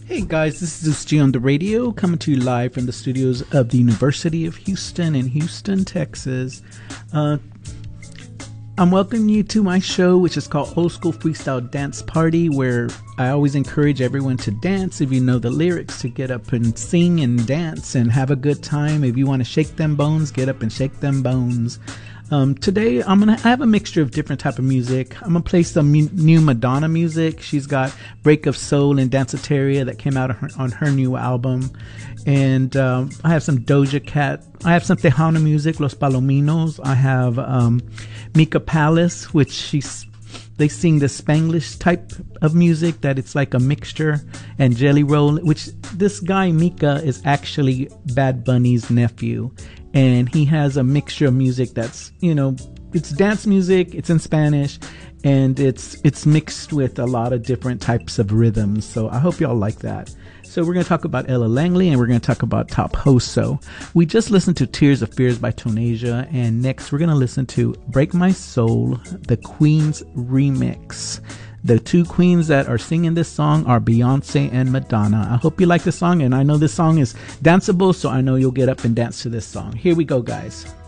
Hey guys, this is Zeus G on the radio, coming to you live from the studios of the University of Houston in Houston, Texas. I'm welcoming you to my show, which is called Old School Freestyle Dance Party, where I always encourage everyone to dance. If you know the lyrics, to get up and sing and dance and have a good time. If you want to shake them bones, get up and shake them bones. Today I have a mixture of different type of music. I'm gonna play some new Madonna music. She's got Break of Soul and Danceteria that came out on her new album, and I have some Doja Cat. I have some Tejano music, Los Palominos. I have Mika Palace, which they sing the Spanglish type of music that it's like a mixture, and Jelly Roll, which this guy Mika is actually Bad Bunny's nephew, and he has a mixture of music that's, it's dance music, it's in Spanish, and it's mixed with a lot of different types of rhythms. So I hope y'all like that. So we're going to talk about Ella Langley, and we're going to talk about Top Hoso. We just listened to Tears of Fears by Tonasia, and next we're going to listen to Break My Soul, the Queen's remix. The two queens that are singing this song are Beyonce and Madonna. I hope you like this song, and I know this song is danceable, so I know you'll get up and dance to this song. Here we go, guys.